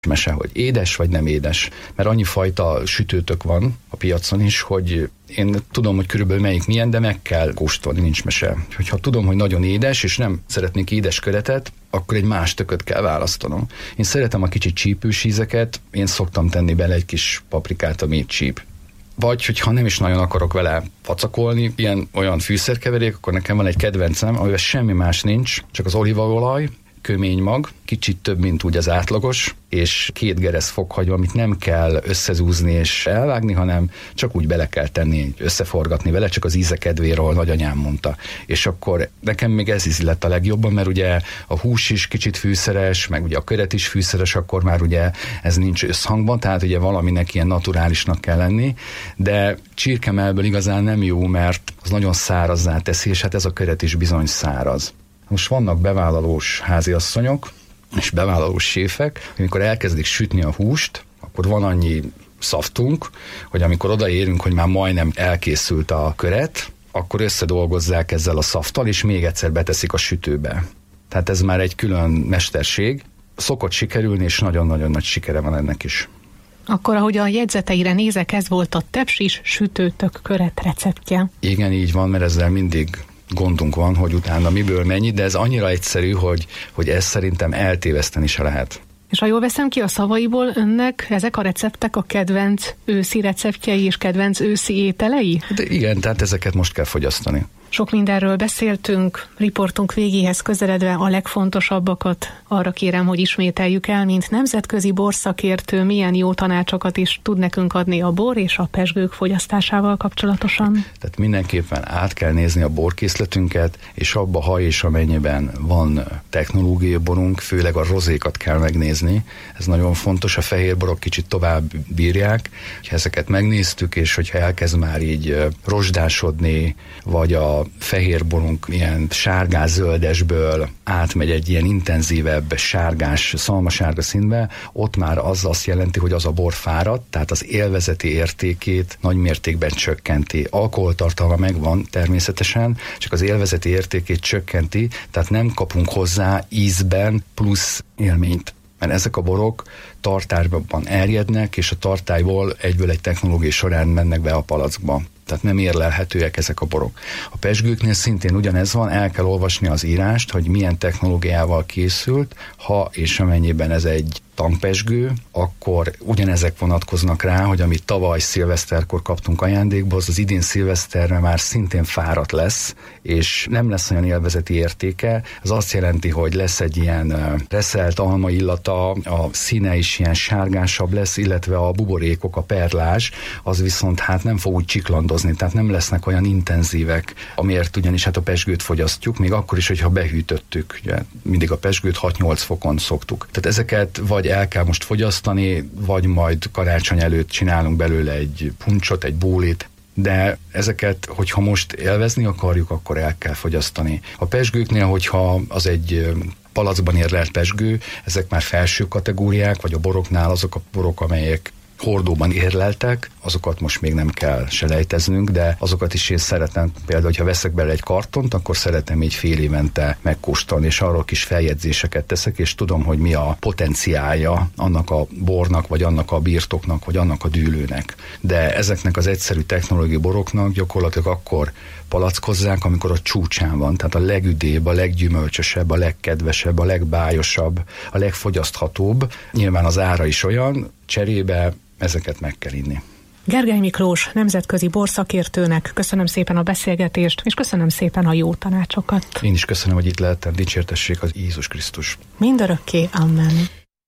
mese, hogy édes vagy nem édes. Mert annyi fajta sütőtök van a piacon is, hogy én tudom, hogy körülbelül melyik milyen, de meg kell kóstolni, nincs mese. Hogyha tudom, hogy nagyon édes, és nem szeretnék édes köretet, akkor egy más tököt kell választanom. Én szeretem a kicsit csípős ízeket, én szoktam tenni bele egy kis paprikát, ami csíp. Vagy, hogyha nem is nagyon akarok vele facakolni, olyan fűszerkeverék, akkor nekem van egy kedvencem, amivel semmi más nincs, csak az olívaolaj, köménymag, kicsit több, mint úgy az átlagos, és 2 geresz fokhagyma, amit nem kell összezúzni és elvágni, hanem csak úgy bele kell tenni, összeforgatni vele, csak az íze kedvéről nagyanyám mondta. És akkor nekem még ez íz lett a legjobban, mert ugye a hús is kicsit fűszeres, meg ugye a köret is fűszeres, akkor már ugye ez nincs összhangban, tehát ugye valaminek ilyen naturálisnak kell lenni, de csirkemellből igazán nem jó, mert az nagyon szárazzá teszi, és hát ez a köret is bizony száraz. Most vannak bevállalós háziasszonyok, és bevállalós séfek, amikor elkezdik sütni a húst, akkor van annyi szaftunk, hogy amikor odaérünk, hogy már majdnem elkészült a köret, akkor összedolgozzák ezzel a szaftal, és még egyszer beteszik a sütőbe. Tehát ez már egy külön mesterség. Szokott sikerülni, és nagyon-nagyon nagy sikere van ennek is. Akkor, ahogy a jegyzeteire nézek, ez volt a tepsis sütőtök köret receptje. Igen, így van, mert ezzel mindig gondunk van, hogy utána miből mennyi, de ez annyira egyszerű, hogy ezt szerintem eltéveszteni se lehet. És ha jól veszem ki a szavaiból, önnek ezek a receptek a kedvenc őszi receptjei és kedvenc őszi ételei? De igen, tehát ezeket most kell fogyasztani. Sok mindenről beszéltünk, riportunk végéhez közeledve a legfontosabbakat arra kérem, hogy ismételjük el, mint nemzetközi borszakértő, milyen jó tanácsokat is tud nekünk adni a bor és a pezsgők fogyasztásával kapcsolatosan. Tehát mindenképpen át kell nézni a borkészletünket, és abba, ha és amennyiben van technológiai borunk, főleg a rozékat kell megnézni. Ez nagyon fontos, a fehér borok kicsit tovább bírják. Ha ezeket megnéztük, és hogyha elkezd már így rozsdásodni, vagy a fehér borunk ilyen sárgás-zöldesből átmegy egy ilyen intenzívebb sárgás, szalmasárga színbe, ott már az azt jelenti, hogy az a bor fáradt, tehát az élvezeti értékét nagy mértékben csökkenti. Alkoholtartalma megvan természetesen, csak az élvezeti értékét csökkenti, tehát nem kapunk hozzá ízben plusz élményt. Mert ezek a borok tartályban erjednek, és a tartályból egyből egy technológiai során mennek be a palackba. Tehát nem érlelhetőek ezek a borok. A pezsgőknél szintén ugyanez van, el kell olvasni az írást, hogy milyen technológiával készült, ha és amennyiben ez egy tankpezsgő, akkor ugyanezek vonatkoznak rá, hogy amit tavaly szilveszterkor kaptunk ajándékba, az idén szilveszterre már szintén fáradt lesz, és nem lesz olyan élvezeti értéke. Ez azt jelenti, hogy lesz egy ilyen reszelt alma illata, a színe is ilyen sárgásabb lesz, illetve a buborékok, a perlás, az viszont hát nem fog úgy csiklandozni, tehát nem lesznek olyan intenzívek, amiért ugyanis hát a pezsgőt fogyasztjuk, még akkor is, hogyha behűtöttük. Ugye mindig a pezsgőt 6-8 fokon szoktuk. Tehát ezeket vagy el kell most fogyasztani, vagy majd karácsony előtt csinálunk belőle egy puncsot, egy bólit, de ezeket, hogyha most élvezni akarjuk, akkor el kell fogyasztani. A pezsgőknél, hogyha az egy palackban érlelt pezsgő, ezek már felső kategóriák, vagy a boroknál azok a borok, amelyek hordóban érleltek, azokat most még nem kell selejteznünk, de azokat is én szeretem, például, ha veszek bele egy kartont, akkor szeretem így fél évente megkóstolni, és arról kis feljegyzéseket teszek, és tudom, hogy mi a potenciálja annak a bornak, vagy annak a birtoknak, vagy annak a dűlőnek. De ezeknek az egyszerű technológiai boroknak gyakorlatilag akkor palackozzák, amikor a csúcsán van, tehát a legüdébb, a leggyümölcsösebb, a legkedvesebb, a legbájosabb, a legfogyaszthatóbb. Nyilván az ára is olyan, cserébe ezeket meg kell inni. Gergely Miklós, nemzetközi borszakértőnek köszönöm szépen a beszélgetést, és köszönöm szépen a jó tanácsokat. Én is köszönöm, hogy itt lehettem, dicsértessék az Jézus Krisztus. Mindörökké, amen.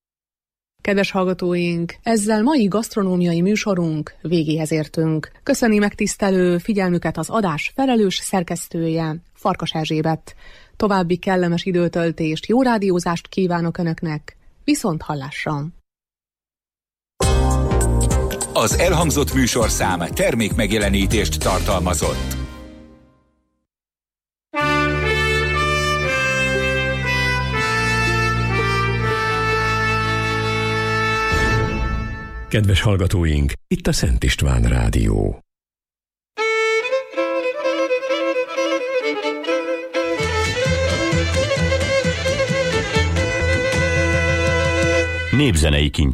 Kedves hallgatóink, ezzel mai gasztronómiai műsorunk végéhez értünk. Köszöni megtisztelő figyelmüket az adás felelős szerkesztője, Farkas Erzsébet. További kellemes időtöltést, jó rádiózást kívánok Önöknek, viszont hallásra! Az elhangzott műsorszám termékmegjelenítést tartalmazott. Kedves hallgatóink, itt a Szent István Rádió. Népzenei kincs